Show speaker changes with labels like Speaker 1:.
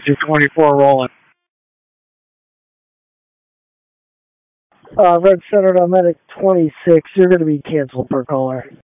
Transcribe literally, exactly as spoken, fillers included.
Speaker 1: two twenty-four rolling.
Speaker 2: Uh, Red Center to Medic twenty-six, you're going to be canceled per caller.